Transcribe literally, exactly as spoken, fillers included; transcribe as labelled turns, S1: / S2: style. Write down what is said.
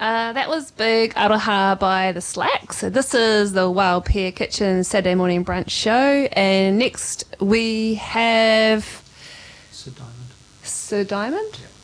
S1: Uh, that was Big Aroha by The Slack. So this is the Wild Pear Kitchen Saturday morning brunch show. And next we have
S2: Sir Diamond.
S1: Sir Diamond.
S2: Yeah.